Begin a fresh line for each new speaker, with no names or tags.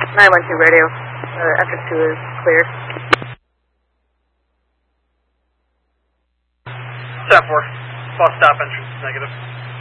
912 radio. Entrance 2 is clear.
7-4. Bus stop entrance is negative.